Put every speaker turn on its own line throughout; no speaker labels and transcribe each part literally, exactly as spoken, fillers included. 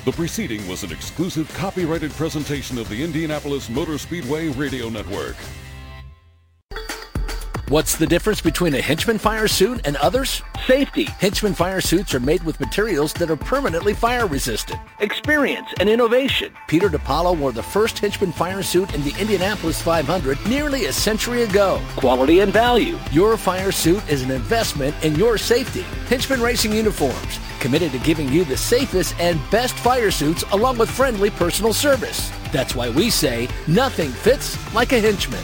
The preceding was an exclusive copyrighted presentation of the Indianapolis Motor Speedway Radio Network.
What's the difference between a Hinchman fire suit and others? Safety. Hinchman fire suits are made with materials that are permanently fire resistant. Experience and innovation. Peter DePaulo wore the first Hinchman fire suit in the Indianapolis five hundred nearly a century ago. Quality and value. Your fire suit is an investment in your safety. Hinchman Racing Uniforms, committed to giving you the safest and best fire suits along with friendly personal service. That's why we say nothing fits like a Hinchman.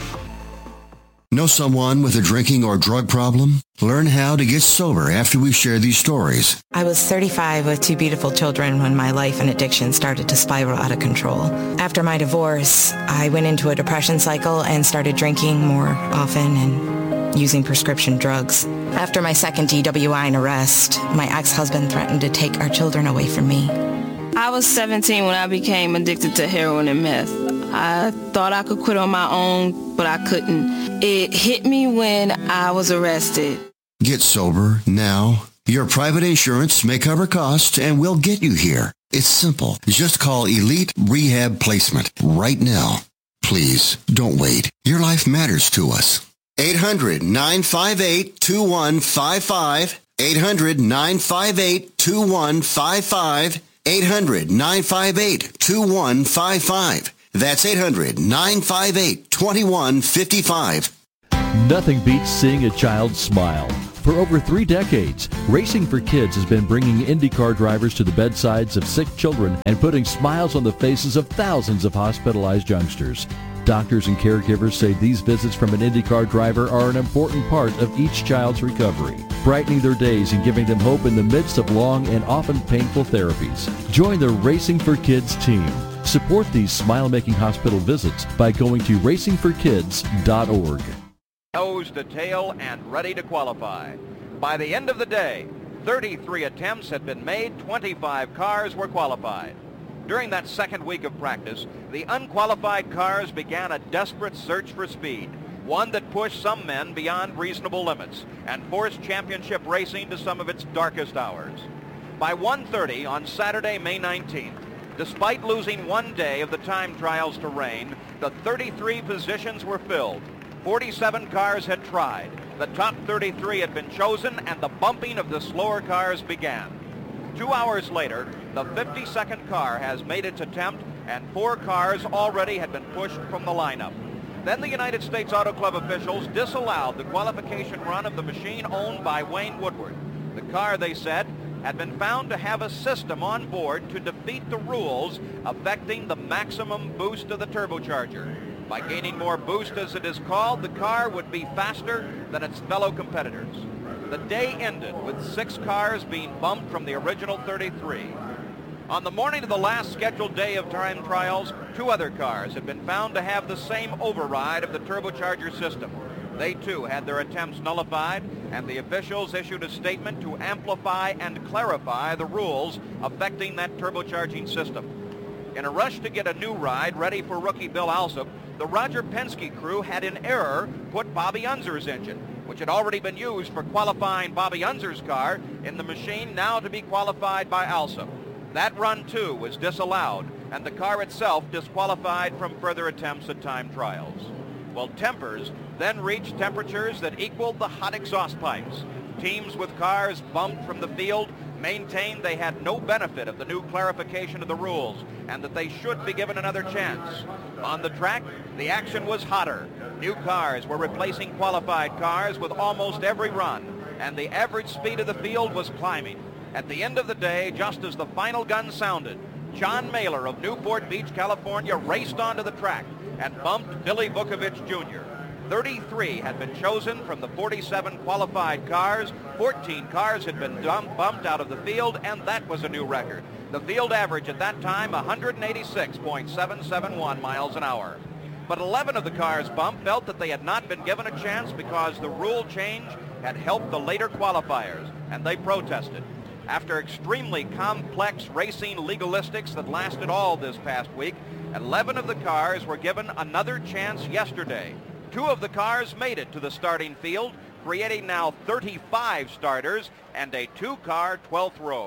Know someone with a drinking or drug problem? Learn how to get sober after we share these stories.
I was thirty-five with two beautiful children when my life and addiction started to spiral out of control. After my divorce, I went into a depression cycle and started drinking more often and using prescription drugs. After my second D W I and arrest, my ex-husband threatened to take our children away from me.
I was seventeen when I became addicted to heroin and meth. I thought I could quit on my own, but I couldn't. It hit me when I was arrested.
Get sober now. Your private insurance may cover costs and we'll get you here. It's simple. Just call Elite Rehab Placement right now. Please, don't wait. Your life matters to us. eight hundred, nine five eight, two one five five. eight hundred, nine five eight, two one five five. eight hundred, nine five eight, two one five five. That's eight hundred, nine five eight, two one five five.
Nothing beats seeing a child smile. For over three decades, Racing for Kids has been bringing IndyCar drivers to the bedsides of sick children and putting smiles on the faces of thousands of hospitalized youngsters. Doctors and caregivers say these visits from an IndyCar driver are an important part of each child's recovery, brightening their days and giving them hope in the midst of long and often painful therapies. Join the Racing for Kids team. Support these smile-making hospital visits by going to racing for kids dot org.
Nose to tail and ready to qualify. By the end of the day, thirty-three attempts had been made, twenty-five cars were qualified. During that second week of practice, the unqualified cars began a desperate search for speed, one that pushed some men beyond reasonable limits and forced championship racing to some of its darkest hours. By one thirty on Saturday, May nineteenth, despite losing one day of the time trials to rain, the thirty-three positions were filled. forty-seven cars had tried. The top thirty-three had been chosen, and the bumping of the slower cars began. Two hours later, the fifty-second car has made its attempt, and four cars already had been pushed from the lineup. Then the United States Auto Club officials disallowed the qualification run of the machine owned by Wayne Woodward. The car, they said, had been found to have a system on board to defeat the rules affecting the maximum boost of the turbocharger. By gaining more boost, as it is called, the car would be faster than its fellow competitors. The day ended with six cars being bumped from the original thirty-three. On the morning of the last scheduled day of time trials, two other cars had been found to have the same override of the turbocharger system. They too had their attempts nullified, and the officials issued a statement to amplify and clarify the rules affecting that turbocharging system. In a rush to get a new ride ready for rookie Bill Alsop, the Roger Penske crew had in error put Bobby Unser's engine, which had already been used for qualifying Bobby Unser's car, in the machine now to be qualified by Alsop. That run too was disallowed, and the car itself disqualified from further attempts at time trials. Well, tempers then reached temperatures that equaled the hot exhaust pipes. Teams with cars bumped from the field maintained they had no benefit of the new clarification of the rules and that they should be given another chance. On the track, the action was hotter. New cars were replacing qualified cars with almost every run, and the average speed of the field was climbing. At the end of the day, just as the final gun sounded, John Mailer of Newport Beach, California, raced onto the track and bumped Billy Vukovich Junior thirty-three had been chosen from the forty-seven qualified cars. fourteen cars had been dump, bumped out of the field, and that was a new record. The field average at that time, one eighty-six point seven seven one miles an hour. But eleven of the cars bumped felt that they had not been given a chance because the rule change had helped the later qualifiers, and they protested. After extremely complex racing legalistics that lasted all this past week, eleven of the cars were given another chance yesterday. Two of the cars made it to the starting field, creating now thirty-five starters and a two-car twelfth row.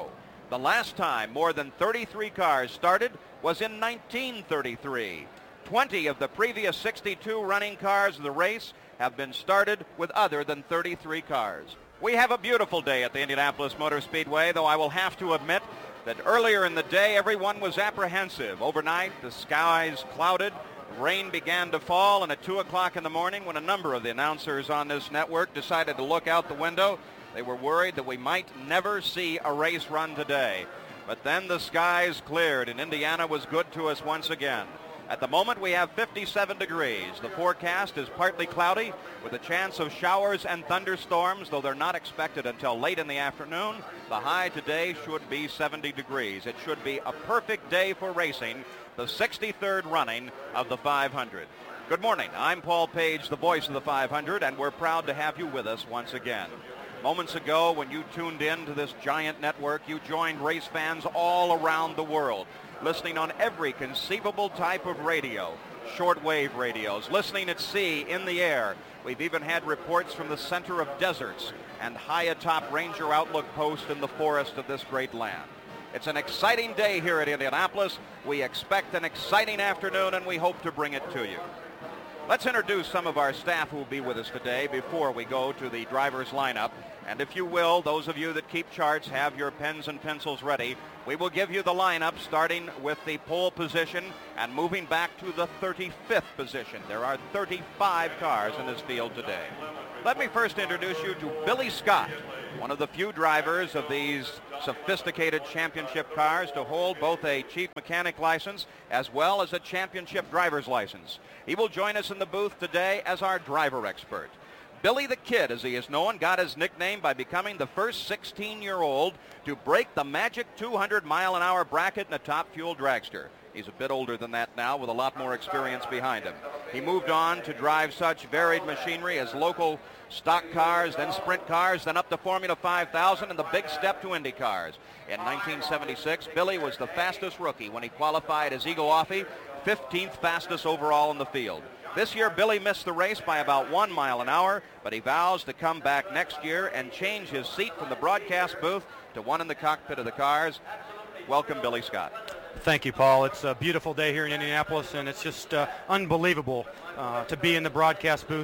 The last time more than thirty-three cars started was in nineteen thirty-three. twenty of the previous sixty-two running cars of the race have been started with other than thirty-three cars. We have a beautiful day at the Indianapolis Motor Speedway, though I will have to admit that earlier in the day everyone was apprehensive. Overnight the skies clouded, rain began to fall, and at two o'clock in the morning when a number of the announcers on this network decided to look out the window, they were worried that we might never see a race run today. But then the skies cleared and Indiana was good to us once again. At the moment we have fifty-seven degrees. The forecast is partly cloudy with a chance of showers and thunderstorms, though they're not expected until late in the afternoon. The high today should be seventy degrees. It should be a perfect day for racing, the sixty-third running of the five hundred. Good morning. I'm Paul Page, the voice of the five hundred, and we're proud to have you with us once again. Moments ago, when you tuned in to this giant network, you joined race fans all around the world, listening on every conceivable type of radio, shortwave radios, listening at sea, in the air. We've even had reports from the center of deserts and high atop Ranger Outlook Post in the forest of this great land. It's an exciting day here at Indianapolis. We expect an exciting afternoon, and we hope to bring it to you. Let's introduce some of our staff who will be with us today before we go to the driver's lineup. And if you will, those of you that keep charts, have your pens and pencils ready. We will give you the lineup starting with the pole position and moving back to the thirty-fifth position. There are thirty-five cars in this field today. Let me first introduce you to Billy Scott, one of the few drivers of these sophisticated championship cars to hold both a chief mechanic license as well as a championship driver's license. He will join us in the booth today as our driver expert. Billy the Kid, as he is known, got his nickname by becoming the first sixteen-year-old to break the magic two hundred mile an hour bracket in a top fuel dragster. He's a bit older than that now with a lot more experience behind him. He moved on to drive such varied machinery as local stock cars, then sprint cars, then up to Formula five thousand, and the big step to Indy cars. In nineteen seventy-six, Billy was the fastest rookie when he qualified as Eagle Offie, fifteenth fastest overall in the field. This year, Billy missed the race by about one mile an hour, but he vows to come back next year and change his seat from the broadcast booth to one in the cockpit of the cars. Welcome, Billy Scott.
Thank you, Paul. It's a beautiful day here in Indianapolis, and it's just uh, unbelievable uh, to be in the broadcast booth.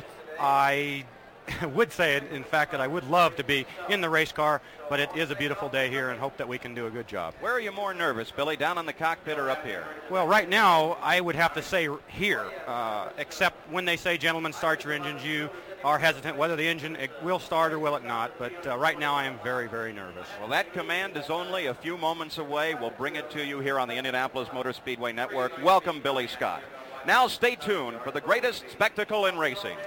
I would say, in fact, that I would love to be in the race car, but it is a beautiful day here and hope that we can do a good job.
Where are you more nervous, Billy, down in the cockpit or up here?
Well, right now, I would have to say here, uh, except when they say, gentlemen, start your engines, you are hesitant whether the engine it will start or will it not, but uh, right now I am very, very nervous.
Well, that command is only a few moments away. We'll bring it to you here on the Indianapolis Motor Speedway Network. Welcome, Billy Scott. Now stay tuned for the greatest spectacle in racing.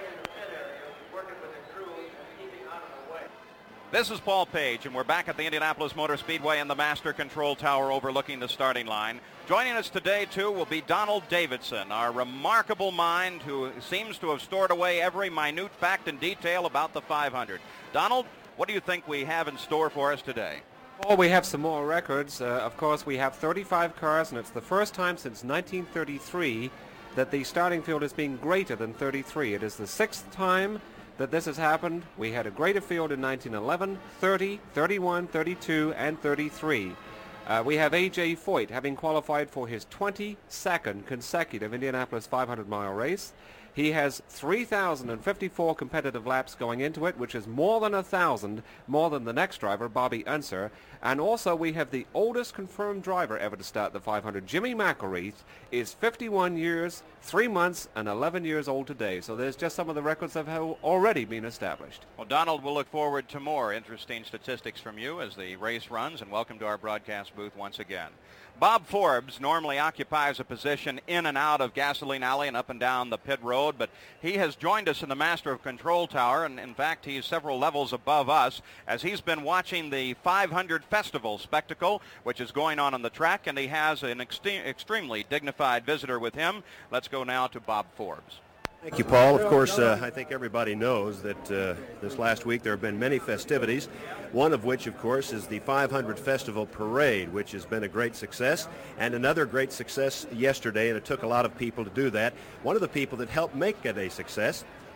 This is Paul Page, and we're back at the Indianapolis Motor Speedway in the Master Control Tower overlooking the starting line. Joining us today, too, will be Donald Davidson, our remarkable mind who seems to have stored away every minute fact and detail about the five hundred. Donald, what do you think we have in store for us today?
Well, we have some more records. Uh, of course, we have thirty-five cars, and it's the first time since nineteen thirty-three that the starting field has been greater than thirty-three. It is the sixth time that this has happened. We had a greater field in nineteen eleven, thirty, thirty-one, thirty-two, and thirty-three. Uh, we have A J Foyt having qualified for his twenty-second consecutive Indianapolis five hundred mile race. He has three thousand fifty-four competitive laps going into it, which is more than a thousand, more than the next driver, Bobby Unser. And also we have the oldest confirmed driver ever to start the five hundred. Jimmy McElreath is fifty-one years, three months, and eleven years old today. So there's just some of the records that have already been established.
Well, Donald, we'll look forward to more interesting statistics from you as the race runs, and welcome to our broadcast booth once again. Bob Forbes normally occupies a position in and out of Gasoline Alley and up and down the pit road, but he has joined us in the Master of Control Tower, and in fact he's several levels above us as he's been watching the five hundred Festival spectacle, which is going on on the track, and he has an ext- extremely dignified visitor with him. Let's go now to Bob Forbes.
Thank you, Paul. Of course, uh, I think everybody knows that uh, this last week there have been many festivities, one of which, of course, is the five hundred Festival Parade, which has been a great success, and another great success yesterday, and it took a lot of people to do that. One of the people that helped make it a success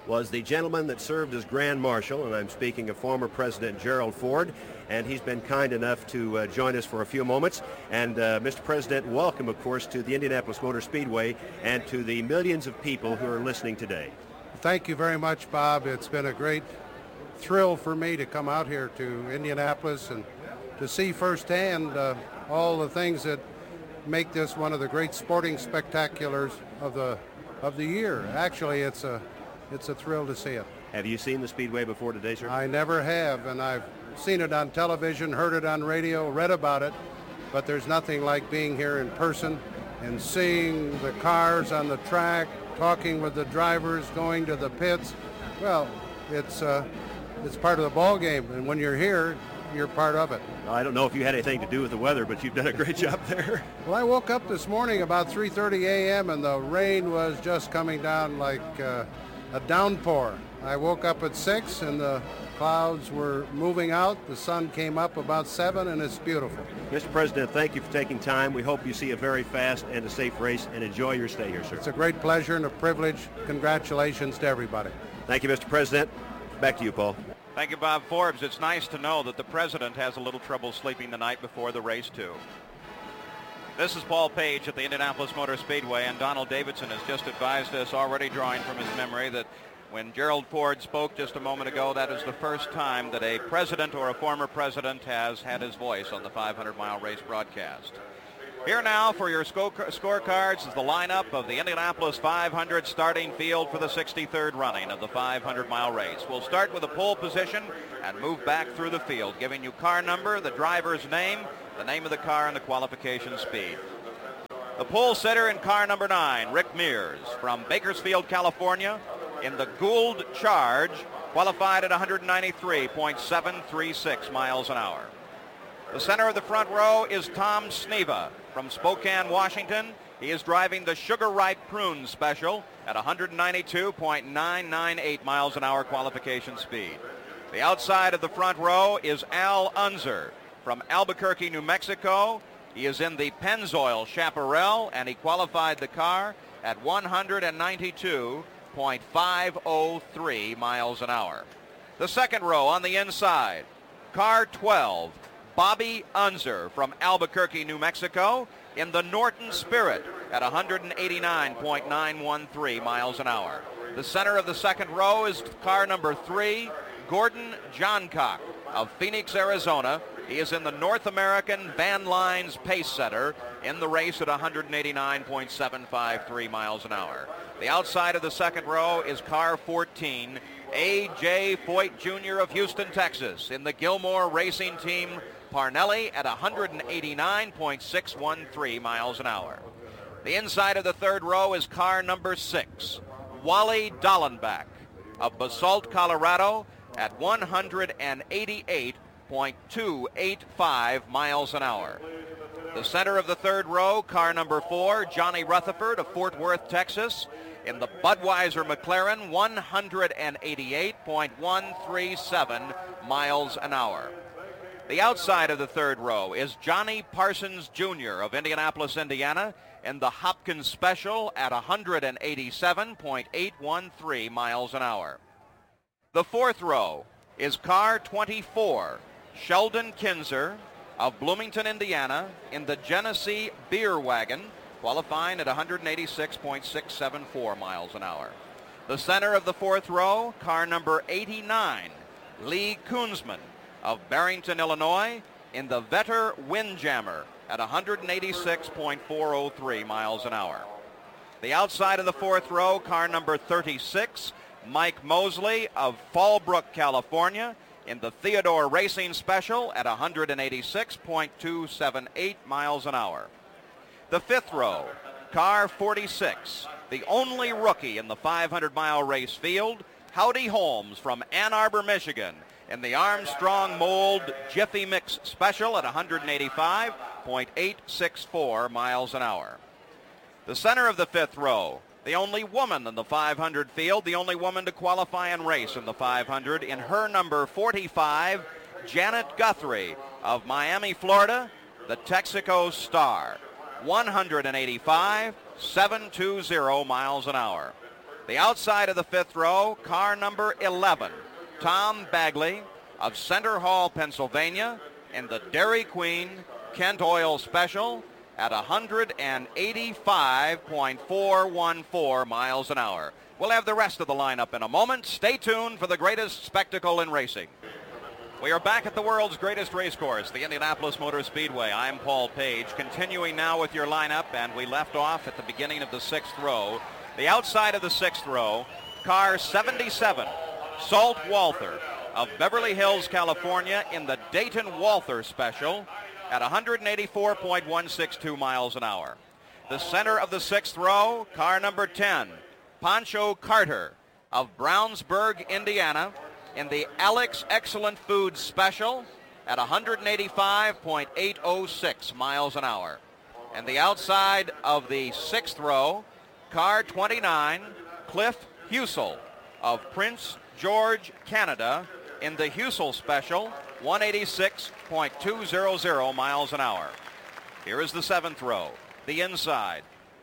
was the gentleman that served as Grand Marshal, and I'm speaking of former President Gerald Ford, and he's been kind enough to uh, join us for a few moments. And uh, Mister President, welcome, of course, to the Indianapolis Motor Speedway and to the millions of people who are listening today.
Thank you very much, Bob. It's been a great thrill for me to come out here to Indianapolis and to see firsthand uh, all the things that make this one of the great sporting spectaculars of the of the year. Actually, it's a it's a thrill to see it.
Have you seen the Speedway before today, sir?
I never have, and I've seen it on television, heard it on radio, read about it, but there's nothing like being here in person and seeing the cars on the track, talking with the drivers, going to the pits. Well, it's uh, it's part of the ball game, and when you're here, you're part of it.
I don't know if you had anything to do with the weather, but you've done a great job there.
Well, I woke up this morning about three thirty a.m. and the rain was just coming down like uh, a downpour. I woke up at six and the clouds were moving out. The sun came up about seven, and it's beautiful.
Mister President, thank you for taking time. We hope you see a very fast and a safe race, and enjoy your stay here, sir.
It's a great pleasure and a privilege. Congratulations to everybody.
Thank you, Mister President. Back to you, Paul.
Thank you, Bob Forbes. It's nice to know that the president has a little trouble sleeping the night before the race, too. This is Paul Page at the Indianapolis Motor Speedway, and Donald Davidson has just advised us, already drawing from his memory, that when Gerald Ford spoke just a moment ago, that is the first time that a president or a former president has had his voice on the five hundred mile race broadcast. Here now for your scorecards is the lineup of the Indianapolis five hundred starting field for the sixty-third running of the five hundred mile race. We'll start with a pole position and move back through the field, giving you car number, the driver's name, the name of the car, and the qualification speed. The pole sitter in car number nine, Rick Mears from Bakersfield, California, in the Gould Charge, qualified at one ninety-three point seven three six miles an hour. The center of the front row is Tom Sneva from Spokane, Washington. He is driving the Sugar Ripe Prune Special at one ninety-two point nine nine eight miles an hour qualification speed. The outside of the front row is Al Unser from Albuquerque, New Mexico. He is in the Pennzoil Chaparral, and he qualified the car at one ninety-two point five oh three miles an hour. The second row on the inside, car twelve, Bobby Unser from Albuquerque, New Mexico, in the Norton Spirit at one eighty-nine point nine one three miles an hour. The center of the second row is car number three, Gordon Johncock of Phoenix, Arizona. He is in the North American Van Lines Pace Setter in the race at one eighty-nine point seven five three miles an hour. The outside of the second row is car fourteen, A J Foyt Junior of Houston, Texas, in the Gilmore Racing Team Parnelli at one eighty-nine point six one three miles an hour. The inside of the third row is car number six, Wally Dallenbach of Basalt, Colorado, at one eighty-eight point two eight five miles an hour. The center of the third row, car number four, Johnny Rutherford of Fort Worth, Texas, in the Budweiser McLaren, one eighty-eight point one three seven miles an hour. The outside of the third row is Johnny Parsons Junior of Indianapolis, Indiana, in the Hopkins Special at one eighty-seven point eight one three miles an hour. The fourth row is car twenty-four, Sheldon Kinzer of Bloomington, Indiana, in the Genesee Beer Wagon, qualifying at one eighty-six point six seven four miles an hour. The center of the fourth row, car number eighty-nine, Lee Koonsman of Barrington, Illinois, in the Vetter Windjammer at one eighty-six point four oh three miles an hour. The outside of the fourth row, car number thirty-six, Mike Mosley of Fallbrook, California, in the Theodore Racing Special at one eighty-six point two seven eight miles an hour. The fifth row, car forty-six, the only rookie in the five hundred mile race field, Howdy Holmes from Ann Arbor, Michigan, in the Armstrong Mold Jiffy Mix Special at one eighty-five point eight six four miles an hour. The center of the fifth row, the only woman in the five hundred field, the only woman to qualify and race in the five hundred, in her number forty-five, Janet Guthrie of Miami, Florida, the Texaco Star, one eighty-five point seven two zero miles an hour. The outside of the fifth row, car number eleven, Tom Bagley of Center Hall, Pennsylvania, in the Dairy Queen Kent Oil Special at one eighty-five point four one four miles an hour. We'll have the rest of the lineup in a moment. Stay tuned for the greatest spectacle in racing. We are back at the world's greatest race course, the Indianapolis Motor Speedway. I'm Paul Page, continuing now with your lineup, and we left off at the beginning of the sixth row. The outside of the sixth row, car seventy-seven, Salt Walther of Beverly Hills, California, in the Dayton Walther Special at one eighty-four point one six two miles an hour. The center of the sixth row, car number ten, Pancho Carter of Brownsburg, Indiana, in the Alex Excellent Foods Special at one eighty-five point eight oh six miles an hour. And the outside of the sixth row, car twenty-nine, Cliff Husel of Prince George, Canada, in the Husel Special, one eighty-six point two hundred miles an hour. Here is the seventh row, the inside.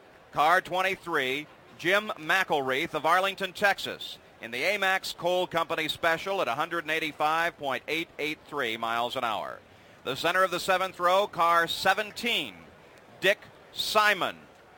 Car twenty-three, Jim McElreath of Arlington, Texas, in the Amex Coal Company Special at one eighty-five point eight eight three miles an hour. The center of the seventh row, car seventeen, Dick Simon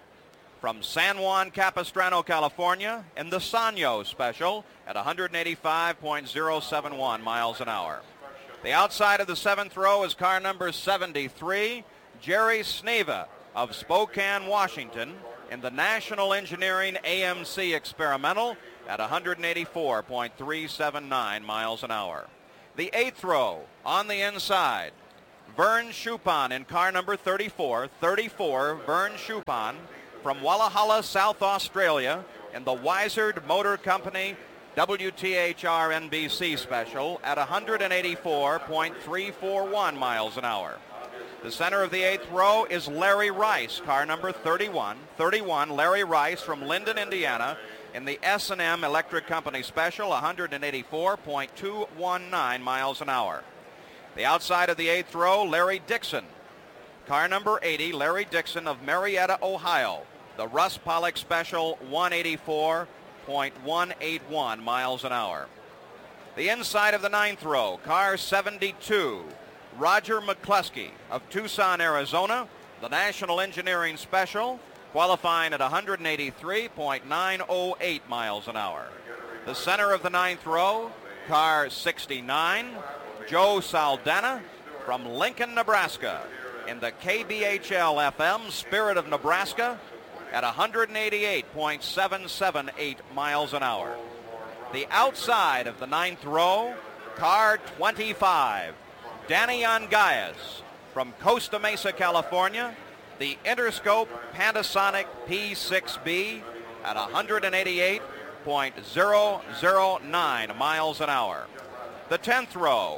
from San Juan Capistrano, California, in the Sanyo Special at one eighty-five point oh seven one miles an hour. The outside of the seventh row is car number seventy-three, Jerry Sneva of Spokane, Washington, in the National Engineering A M C Experimental at one eighty-four point three seven nine miles an hour. The eighth row on the inside, Vern Schuppan in car number thirty-four, thirty-four, Vern Schuppan from Walhalla, South Australia, in the Wizard Motor Company W T H R N B C Special at one eighty-four point three four one miles an hour. The center of the eighth row is Larry Rice, car number thirty-one, thirty-one, Larry Rice from Linden, Indiana, in the S and M Electric Company Special, one eighty-four point two one nine miles an hour. The outside of the eighth row, Larry Dixon, car number eighty, Larry Dixon of Marietta, Ohio, the Russ Pollock Special, one eighty-four point one eight one miles an hour. The inside of the ninth row, car seventy-two, Roger McCluskey of Tucson, Arizona, the National Engineering Special, qualifying at one eighty-three point nine oh eight miles an hour. The center of the ninth row, car sixty-nine, Joe Saldana from Lincoln, Nebraska, in the K B H L F M Spirit of Nebraska at one eighty-eight point seven seven eight miles an hour. The outside of the ninth row, car twenty-five, Danny Angayas from Costa Mesa, California, the Interscope Panasonic P six B at one eighty-eight point zero zero nine miles an hour. The tenth row,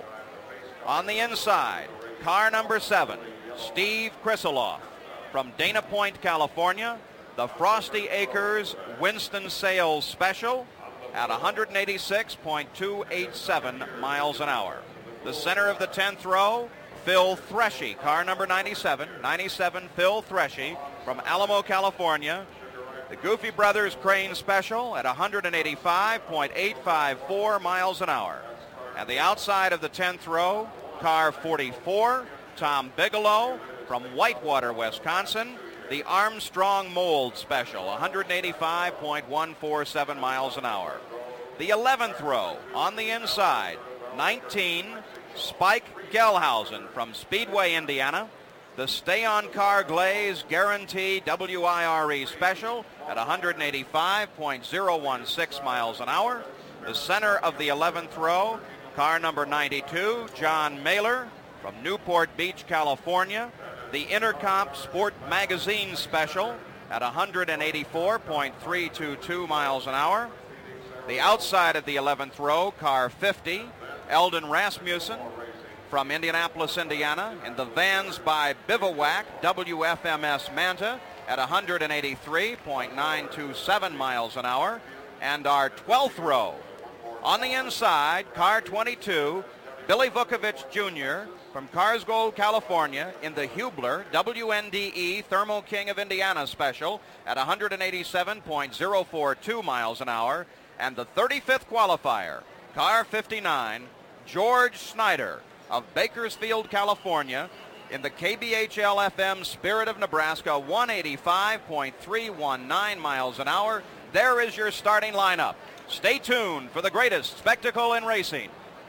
on the inside, car number seven, Steve Krisiloff from Dana Point, California, the Frosty Acres Winston-Salem Special at one eighty-six point two eight seven miles an hour. The center of the tenth row, Phil Threshy, car number ninety-seven, ninety-seven Phil Threshy from Alamo, California, the Goofy Brothers Crane Special at one eighty-five point eight five four miles an hour. And the outside of the tenth row, car forty-four, Tom Bigelow from Whitewater, Wisconsin, the Armstrong Mold Special, one eighty-five point one four seven miles an hour. The eleventh row on the inside, nineteen, Spike Gelhausen from Speedway, Indiana, the Stay-On-Car Glaze Guarantee W I R E Special at one eighty-five point zero one six miles an hour. The center of the eleventh row, car number ninety-two, John Mailer from Newport Beach, California, the Intercomp Sport Magazine Special at one eighty-four point three two two miles an hour. The outside of the eleventh row, car fifty, Eldon Rasmussen from Indianapolis, Indiana, in the Vans by Bivouac W F M S Manta at one eighty-three point nine two seven miles an hour. And our twelfth row, on the inside, car twenty-two, Billy Vukovich Junior from Carsgold, California, in the Hubler W N D E Thermo King of Indiana Special at one eighty-seven point oh four two miles an hour. And the thirty-fifth qualifier, car fifty-nine, George Snyder of Bakersfield, California, in the K B H L F M Spirit of Nebraska, one eighty-five point three one nine miles an hour. There is your starting lineup. Stay tuned for the greatest spectacle in racing.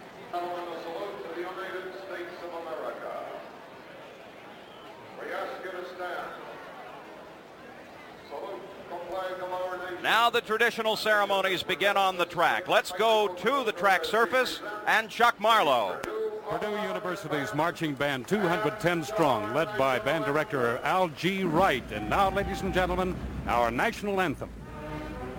Now the traditional ceremonies begin on the track. Let's go to the track surface and Chuck Marlowe.
Purdue University's marching band, two hundred ten strong, led by band director Al G. Wright. And now, ladies and gentlemen, our national anthem.